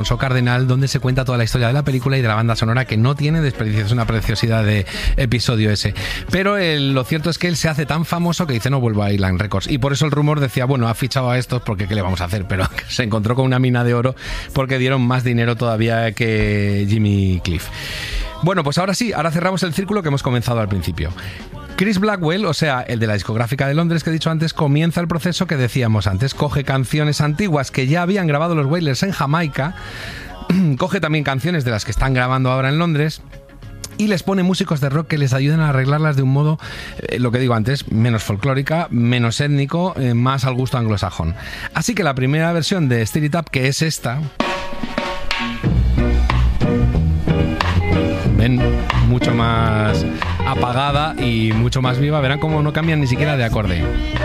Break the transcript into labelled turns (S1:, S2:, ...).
S1: Alfonso Cardenal, donde se cuenta toda la historia de la película y de la banda sonora, que no tiene desperdicio, es una preciosidad de episodio ese. Pero lo cierto es que él se hace tan famoso que dice no vuelvo a Island Records, y por eso el rumor decía, bueno, ha fichado a estos porque ¿qué le vamos a hacer? Pero se encontró con una mina de oro porque dieron más dinero todavía que Jimmy Cliff. Bueno, pues ahora sí, ahora cerramos el círculo que hemos comenzado al principio. Chris Blackwell, o sea, el de la discográfica de Londres que he dicho antes, comienza el proceso que decíamos antes. Coge canciones antiguas que ya habían grabado los Wailers en Jamaica, coge también canciones de las que están grabando ahora en Londres y les pone músicos de rock que les ayuden a arreglarlas de un modo, lo que digo antes, menos folclórica, menos étnico, más al gusto anglosajón. Así que la primera versión de Stir It Up, que es esta, ven, mucho más apagada y mucho más viva, verán cómo no cambian ni siquiera de acorde.